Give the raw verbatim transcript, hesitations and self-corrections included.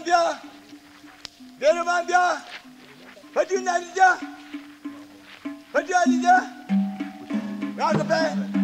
Derevambia. Derevambia. What do you need? What do you need? Rock a band.